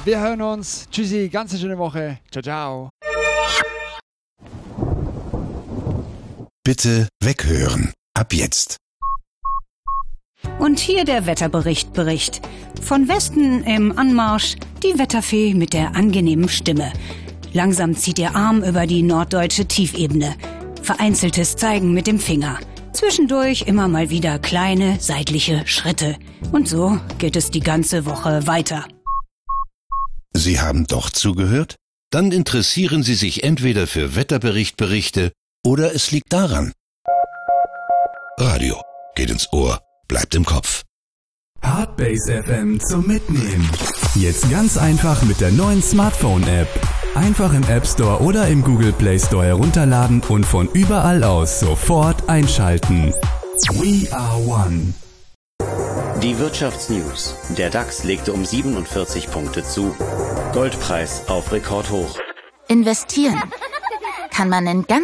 Wir hören uns. Tschüssi, ganz schöne Woche. Ciao, ciao. Bitte weghören. Ab jetzt. Und hier der Wetterbericht. Von Westen im Anmarsch die Wetterfee mit der angenehmen Stimme. Langsam zieht ihr Arm über die norddeutsche Tiefebene. Vereinzeltes Zeigen mit dem Finger. Zwischendurch immer mal wieder kleine seitliche Schritte. Und so geht es die ganze Woche weiter. Sie haben doch zugehört? Dann interessieren Sie sich entweder für Wetterberichte oder es liegt daran. Radio geht ins Ohr, bleibt im Kopf. Hardbase FM zum Mitnehmen. Jetzt ganz einfach mit der neuen Smartphone-App. Einfach im App Store oder im Google Play Store herunterladen und von überall aus sofort einschalten. We are one. Die Wirtschaftsnews. Der DAX legte um 47 Punkte zu. Goldpreis auf Rekordhoch. Investieren kann man in ganz